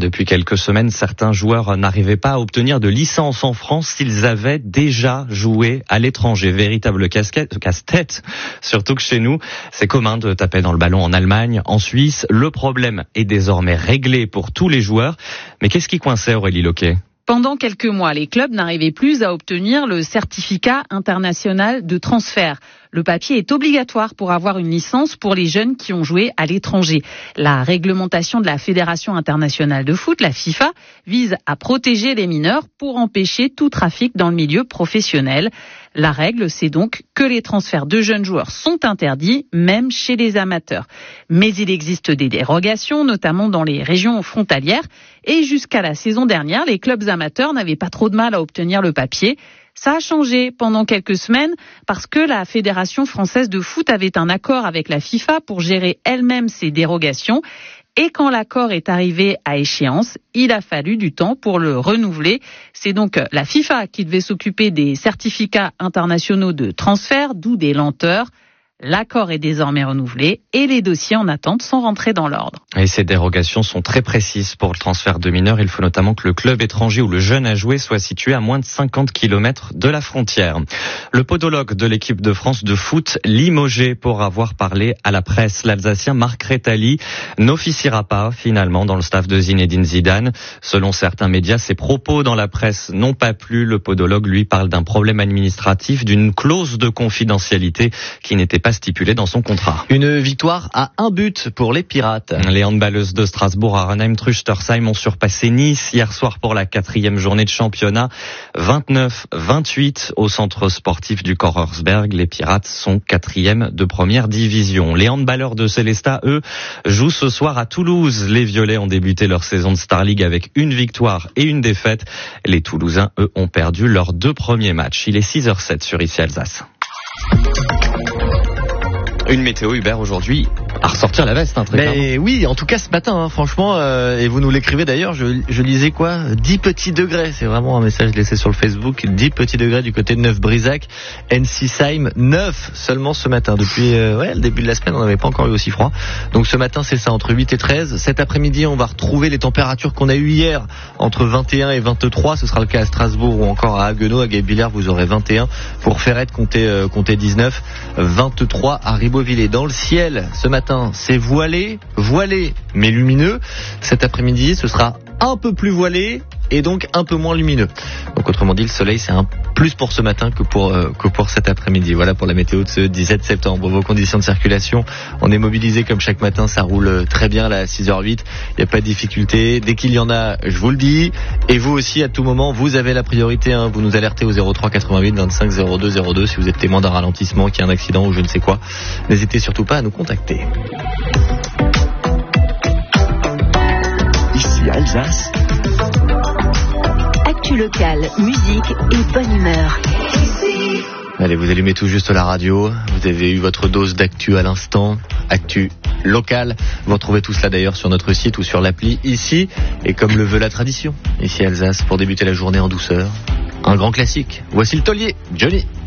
Depuis quelques semaines, certains joueurs n'arrivaient pas à obtenir de licence en France s'ils avaient déjà joué à l'étranger. Véritable casse-tête, surtout que chez nous, c'est commun de taper dans le ballon en Allemagne, en Suisse. Le problème est désormais réglé pour tous les joueurs. Mais qu'est-ce qui coinçait, Aurélie Loquet ? Pendant quelques mois, les clubs n'arrivaient plus à obtenir le certificat international de transfert. Le papier est obligatoire pour avoir une licence pour les jeunes qui ont joué à l'étranger. La réglementation de la Fédération internationale de foot, la FIFA, vise à protéger les mineurs pour empêcher tout trafic dans le milieu professionnel. La règle, c'est donc que les transferts de jeunes joueurs sont interdits, même chez les amateurs. Mais il existe des dérogations, notamment dans les régions frontalières. Et jusqu'à la saison dernière, les clubs amateurs n'avaient pas trop de mal à obtenir le papier. Ça a changé pendant quelques semaines parce que la Fédération française de foot avait un accord avec la FIFA pour gérer elle-même ces dérogations. Et quand l'accord est arrivé à échéance, il a fallu du temps pour le renouveler. C'est donc la FIFA qui devait s'occuper des certificats internationaux de transfert, d'où des lenteurs. L'accord est désormais renouvelé et les dossiers en attente sont rentrés dans l'ordre. Et ces dérogations sont très précises pour le transfert de mineurs. Il faut notamment que le club étranger où le jeune a joué soit situé à moins de 50 km de la frontière. Le podologue de l'équipe de France de foot, limogé pour avoir parlé à la presse, l'Alsacien Marc Rétali, n'officiera pas finalement dans le staff de Zinedine Zidane. Selon certains médias, ses propos dans la presse n'ont pas plu. Le podologue, lui, parle d'un problème administratif, d'une clause de confidentialité qui n'était pas stipulée dans son contrat. Une victoire à 1 but pour les Pirates. Les handballeuses de Strasbourg à Arnhem-Truchtersheim ont surpassé Nice hier soir pour la 4e journée de championnat. 29-28 au centre sportif du Korersberg. Les Pirates sont 4e de première division. Les handballeurs de Célestat, eux, jouent ce soir à Toulouse. Les Violets ont débuté leur saison de Star League avec une victoire et une défaite. Les Toulousains, eux, ont perdu leurs 2 premiers matchs. Il est 6h07 sur ICI Alsace. Une météo, Hubert, aujourd'hui, à ressortir la veste, très clairement. Mais oui, en tout cas ce matin, franchement, et vous nous l'écrivez d'ailleurs, je lisais 10 petits degrés, c'est vraiment un message laissé sur le Facebook, 10 petits degrés du côté de Neuf-Brisac, Ensisheim, 9 seulement ce matin. Depuis le début de la semaine, on n'avait pas encore eu aussi froid. Donc ce matin, c'est ça, entre 8 et 13. Cet après-midi, on va retrouver les températures qu'on a eues hier, entre 21 et 23. Ce sera le cas à Strasbourg ou encore à Haguenau. À Guebwiller, vous aurez 21. Pour Ferrette, comptez 19. 23 à Ribeauvillé. Dans le ciel, ce matin, c'est voilé, mais lumineux. Cet après-midi, ce sera un peu plus voilé et donc un peu moins lumineux. Donc autrement dit, le soleil, c'est un plus pour ce matin que pour cet après-midi. Voilà pour la météo de ce 17 septembre. Vos conditions de circulation, on est mobilisé comme chaque matin, ça roule très bien là à 6h08. Il n'y a pas de difficulté. Dès qu'il y en a, je vous le dis. Et vous aussi, à tout moment, vous avez la priorité. Vous nous alertez au 03 88 25 02 02 si vous êtes témoin d'un ralentissement, qu'il y a un accident ou je ne sais quoi. N'hésitez surtout pas à nous contacter. Ici Alsace. Actu locale, musique et bonne humeur. Allez, vous allumez tout juste la radio. Vous avez eu votre dose d'actu à l'instant. Actu locale. Vous retrouvez tout cela d'ailleurs sur notre site ou sur l'appli ici. Et comme le veut la tradition, ici Alsace, pour débuter la journée en douceur, un grand classique. Voici le taulier, Johnny.